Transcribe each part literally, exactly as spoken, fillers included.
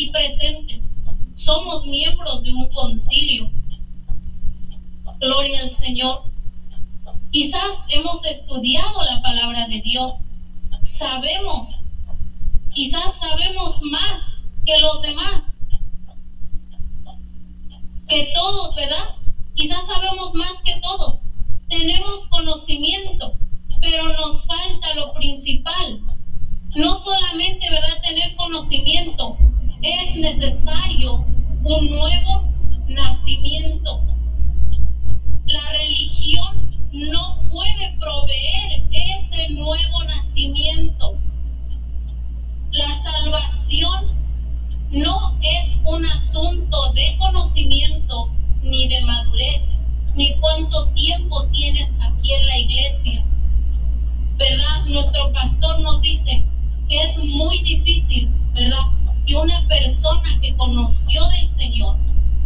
aquí presentes somos miembros de un concilio. Gloria al Señor. Quizás hemos estudiado la palabra de Dios. Sabemos, quizás sabemos más que los demás. Que todos, ¿verdad? Quizás sabemos más que todos. Tenemos conocimiento, pero nos falta lo principal. No solamente, ¿verdad?, tener conocimiento, es necesario un nuevo nacimiento. La religión no puede proveer ese nuevo nacimiento. La salvación no es un asunto de conocimiento ni de madurez, ni cuánto tiempo tienes aquí en la iglesia. ¿Verdad? Nuestro pastor nos dice que es muy difícil, ¿verdad?, que una persona que conoció del Señor,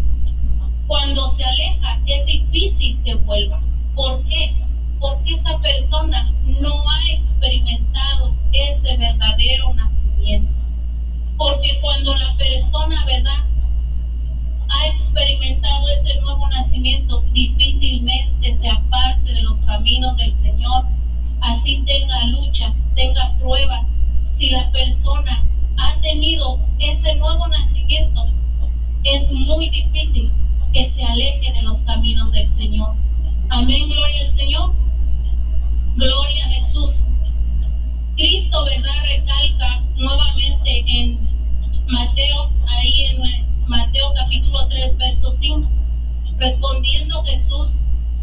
cuando se aleja, es difícil que vuelva. ¿Por qué? Porque esa persona no ha experimentado ese verdadero nacimiento. Porque cuando la persona, ¿verdad?, ha experimentado ese nuevo nacimiento, difícilmente se aparte de los caminos del Señor. Así tenga luchas, tenga pruebas. Si la persona ha tenido ese nuevo nacimiento, es muy difícil que se aleje de los caminos del Señor. Amén, gloria al Señor. Gloria a Jesús. Cristo, ¿verdad?, recalca nuevamente en Mateo, ahí en Mateo capítulo tres, verso cinco. Respondiendo Jesús: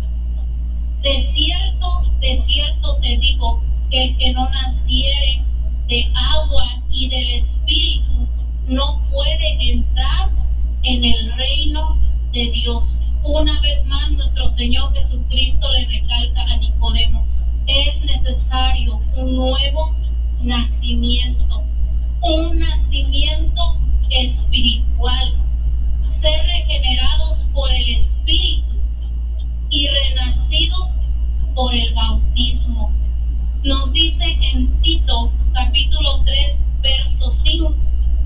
de cierto, de cierto te digo, que el que no naciere de agua y del Espíritu no puede entrar en el reino de Dios. Una vez más, nuestro Señor Jesucristo le recalca a Nicodemo: es necesario un nuevo nacimiento, un nacimiento espiritual, ser regenerados por el Espíritu y renacidos por el bautismo. Nos dice en Tito capítulo tres, verso cinco: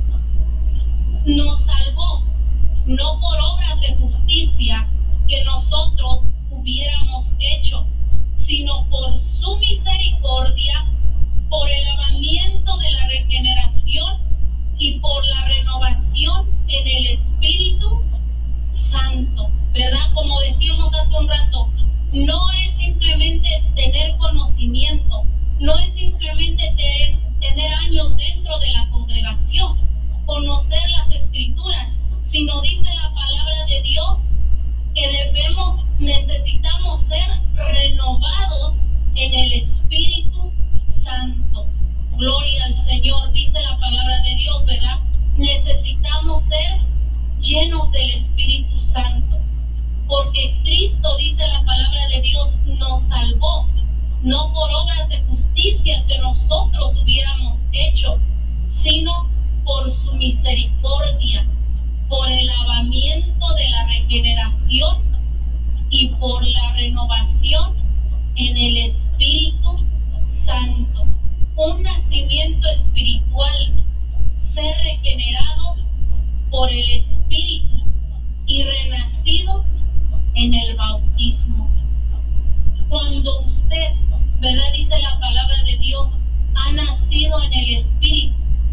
nos salvó no por obras de justicia que nosotros hubiéramos hecho, sino por su misericordia, por el lavamiento de la regeneración y por la renovación en el Espíritu Santo. ¿Verdad? Como decíamos hace un rato, no es simplemente tener conocimiento, no es simplemente tener, tener años dentro de la congregación, conocer las Escrituras, sino dice la palabra de Dios que debemos, necesitamos ser renovados en el Espíritu Santo. Gloria al Señor, dice la palabra de Dios, ¿verdad? Necesitamos ser llenos del Espíritu Santo, porque Cristo, dice la palabra de Dios, nos salvó, no por obras de justicia que nosotros hubiéramos hecho, sino por su misericordia, por el lavamiento de la regeneración y por la renovación en el Espíritu Santo. Un nacimiento espiritual, ser regenerados por el Espíritu y renacidos en el bautismo. Cuando usted, ¿verdad?, dice la palabra de Dios, ha nacido en el Espíritu,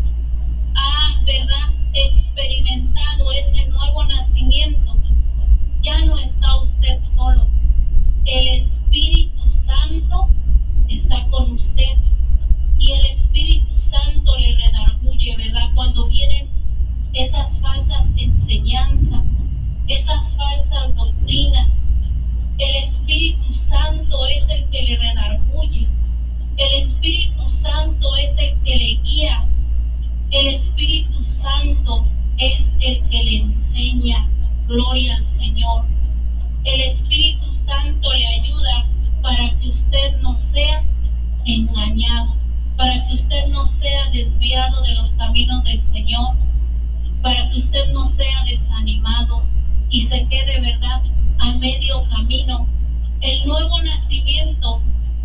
ha, ¿verdad?, experimentado ese nuevo nacimiento, ya no está usted solo. El Espíritu Santo está con usted y el Espíritu Santo le redarguye, ¿verdad?, cuando vienen esas falsas enseñanzas, esas falsas doctrinas. El Espíritu Santo es el que le redarguye. El Espíritu Santo es el que le guía. El Espíritu Santo es el que le enseña. Gloria al Señor. El Espíritu Santo le ayuda para que usted no sea engañado, para que usted no sea desviado de los caminos del Señor, para que usted no sea desanimado y se quede, ¿verdad?, a medio camino. El nuevo nacimiento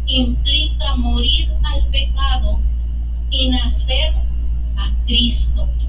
implica morir al pecado y nacer a Cristo.